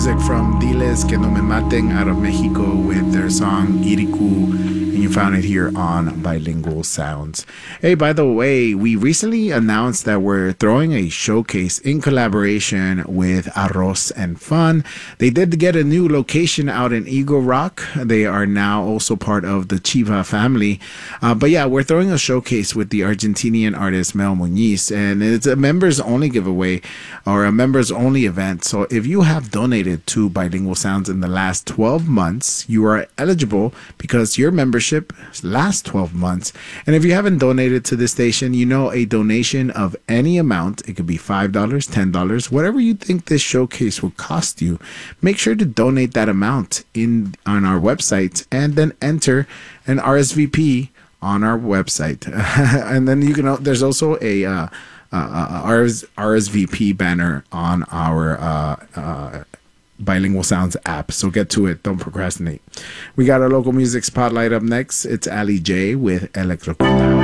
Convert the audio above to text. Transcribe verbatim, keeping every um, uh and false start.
music from Diles Que No Me Maten out of Mexico with their song Iriku, and you found it here on Bilingual Sounds. Hey, by the way, we recently announced that we're throwing a showcase in collaboration with Arroz and Fun. They did get a new location out in Eagle Rock. They are now also part of the Chiva family. Uh, but yeah, we're throwing a showcase with the Argentinian artist Mel Muñiz, and it's a members only giveaway or a members only event. So if you have donated to Bilingual Sounds in the last twelve months, you are eligible because your membership lasts twelve months. And if you haven't donated to this station, you know a donation of any amount, it could be five dollars, ten dollars, whatever you think this showcase will cost you, make sure to donate that amount in on our website and then enter an R S V P on our website. And then you can, there's also a uh, uh, R S V P banner on our uh, uh, Bilingual Sounds app. So get to it. Don't procrastinate. We got our local music spotlight up next. It's Ali J with Electrocuta.